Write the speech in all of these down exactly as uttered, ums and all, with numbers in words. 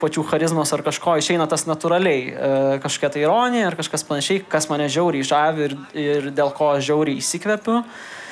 pačių charizmos ar kažko išeina tas natūraliai, kažkokia tai ironija ar kažkas panašiai, kas mane žiauriai žavi ir, ir dėl ko žiauriai įsikvepiu.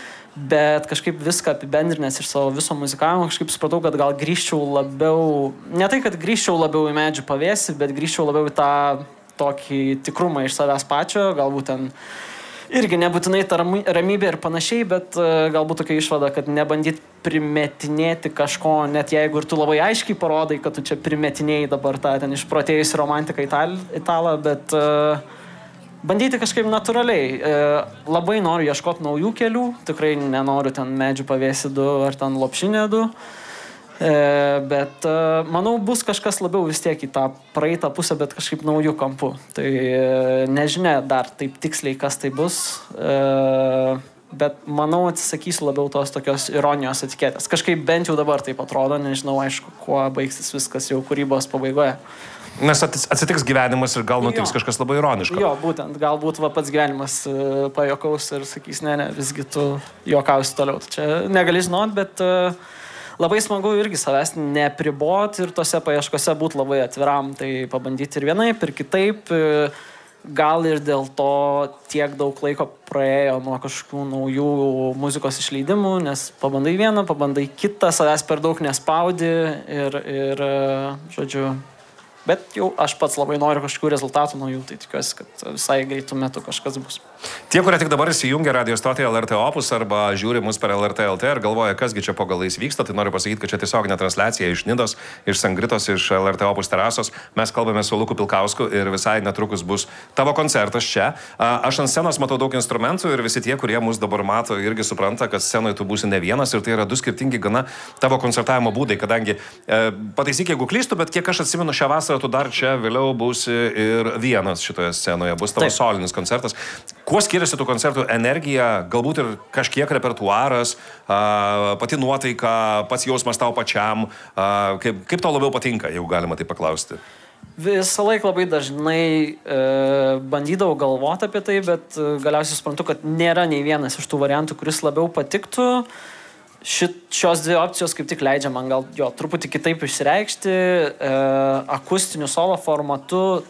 Bet kažkaip viską apibendrinęs iš savo viso muzikavimo, kažkaip supratau, kad gal grįžčiau labiau, ne tai, kad grįžčiau labiau į medžių pavėsį, bet grįžčiau labiau į tą tokį tikrumą iš savęs pačio, galbūt ten irgi nebūtinai ta ramybė ir panašiai, bet galbūt tokia išvada, kad nebandyt primetinėti kažko, net jeigu ir tu labai aiškiai parodai, kad tu čia primetinėjai dabar tą ten išprotėjusi romantiką ital, italą, bet uh, bandyti kažkaip natūraliai. E, labai noriu ieškoti naujų kelių, tikrai nenoriu ten medžių pavėsi du ar ten lopšinė du, e, bet e, manau bus kažkas labiau vis tiek į tą praeitą pusę, bet kažkaip naujų kampų. Tai e, nežinia dar taip tiksliai, kas tai bus, e, bet manau atsisakysiu labiau tos tokios ironijos etiketės. Kažkaip bent jau dabar taip atrodo, nežinau, aišku, kuo baigsis viskas jau kūrybos pabaigoje. Nes atsitiks gyvenimas ir gal nutiks jo. Kažkas labai ironiško. Jo, būtent. Galbūt va, pats gyvenimas uh, pajokaus ir sakys, ne, ne, visgi tu juokausi toliau. Čia negali žinot, bet uh, labai smagu irgi savęs nepribot ir tose paieškose būti labai atviram. Tai pabandyti ir vienaip, ir kitaip. Uh, gal ir dėl to tiek daug laiko praėjo nuo kažkokių naujų muzikos išleidimų, nes pabandai vieną, pabandai kitą, savęs per daug nespaudi ir, ir uh, žodžiu... Bet jau aš pats labai noriu kažkokių rezultatų nuo jų, tai tikiuosi, kad visai greitų metų kažkas bus. Tie, kurie tik dabar įsijungia radio stotį L R T Opus arba žiūri mus per L R T L T ir galvoja, kasgi čia po galais vyksta, tai noriu pasakyti, kad čia tiesioginė transliacija iš Nidos, iš Sangritos, iš L R T Opus terasos. Mes kalbame su Luku Pilkausku ir visai netrukus bus tavo koncertas čia. Aš ant scenos matau daug instrumentų ir visi tie, kurie mus dabar mato, irgi supranta, kad scenoje tu būsi ne vienas ir tai yra du skirtingi gana tavo koncertavimo būdai, kadangi e, pataisyk, jeigu klystu, bet kiek aš atsimenu šią vasarą, tu dar čia vėliau būsi ir vienas šitoje scenoje, bus tavo Taip. Solinis koncertas. Kuo skiriasi tų koncertų energija, galbūt ir kažkiek repertuaras, a, pati nuotaika, pats jausmas tau pačiam, a, kaip, kaip tau labiau patinka, jeigu galima tai paklausti? Visą laiką labai dažnai e, bandydavau galvoti apie tai, bet galiausiai suprantu, kad nėra nei vienas iš tų variantų, kuris labiau patiktų. Šit, šios dvi opcijos kaip tik leidžia man gal jo truputį kitaip išsireikšti, e, akustiniu solo formatu.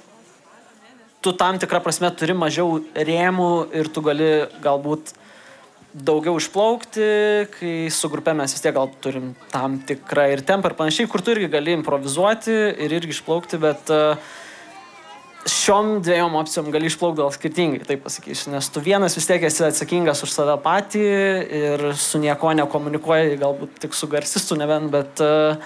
Tu tam tikrą prasme turi mažiau rėmų ir tu gali galbūt daugiau išplaukti, kai su grupe mes vis tiek gal turim tam tikrą ir tempą ir panašiai, kur tu irgi gali improvizuoti ir irgi išplaukti, bet šiom dviejom opcijom gali išplaukti gal skirtingai, taip pasakysiu, nes tu vienas vis tiek esi atsakingas už save patį ir su nieko nekomunikuoji, galbūt tik su garsistu nebent, bet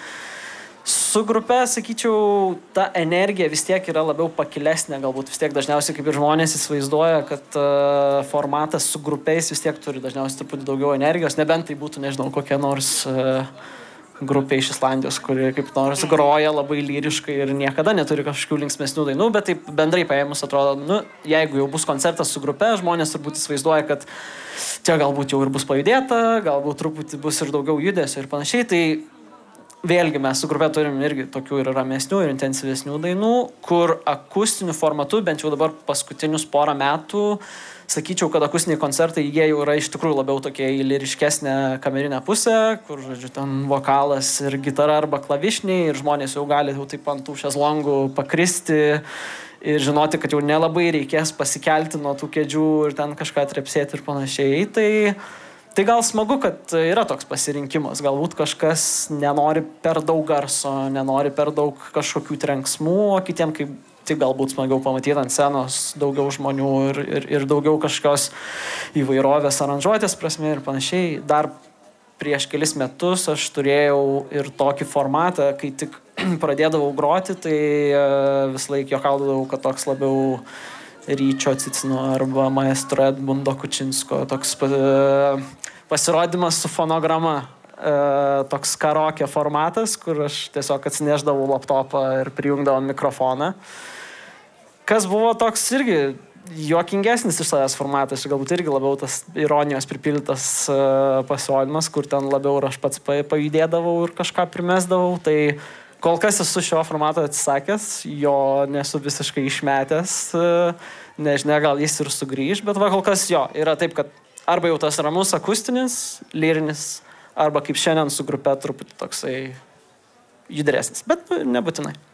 su grupe, sakyčiau, ta energija vis tiek yra labiau pakilesnė, galbūt vis tiek dažniausiai kaip ir žmonės įsivaizduoja, kad uh, formatas su grupės vis tiek turi dažniausiai truputį daugiau energijos, nebent tai būtų, nežinau, kokia nors uh, grupė iš Islandijos, kuri kaip nors groja labai lyriškai ir niekada neturi kažkokių linksmesnių dainų, bet taip bendrai paėmus atrodo, nu, jeigu jau bus koncertas su grupe, žmonės turbūt įsivaizduoja, kad čia galbūt jau ir bus pajudėta, galbūt truputį bus ir daugiau judesio ir panašiai, tai vėlgi mes su grupė turim irgi tokių ir ramesnių, ir intensyvesnių dainų, kur akustiniu formatu, bent jau dabar paskutinius porą metų, sakyčiau, kad akustiniai koncertai, jie jau yra iš tikrųjų labiau tokie į lyriškesnę kamerinę pusę, kur, žodžiu, ten vokalas ir gitara arba klavišniai, ir žmonės jau gali jau taip ant tų šezlongų pakristi ir žinoti, kad jau nelabai reikės pasikelti nuo tų kėdžių ir ten kažką trepsėti ir panašiai. Tai Tai gal smagu, kad yra toks pasirinkimas. Galbūt kažkas nenori per daug garso, nenori per daug kažkokių trenksmų, o kitiem kaip tik galbūt smagiau pamatyti ant scenos daugiau žmonių ir, ir, ir daugiau kažkokios įvairovės aranžuotės prasme ir panašiai. Dar prieš kelis metus aš turėjau ir tokį formatą, kai tik pradėdavau groti, tai visą laiką juokaudavau, kad toks labiau Ryčio Cicino arba maestro Edmundo Kučinsko toks pasirodymas su fonograma, toks karaoke formatas, kur aš tiesiog atsineždavau laptopą ir prijungdavau mikrofoną. Kas buvo toks irgi juokingesnis iš savęs formatas, galbūt irgi labiau tas ironijos pripildytas pasirodymas, kur ten labiau ir aš pats pajudėdavau ir kažką primesdavau, tai kol kas esu šio formato atsisakęs, jo nesu visiškai išmetęs, nežinia, gal jis ir sugrįž, bet va kol kas jo, yra taip, kad arba jau tas ramus akustinis, lyrinis, arba kaip šiandien su grupe truputį toksai judresnis, bet nebūtinai.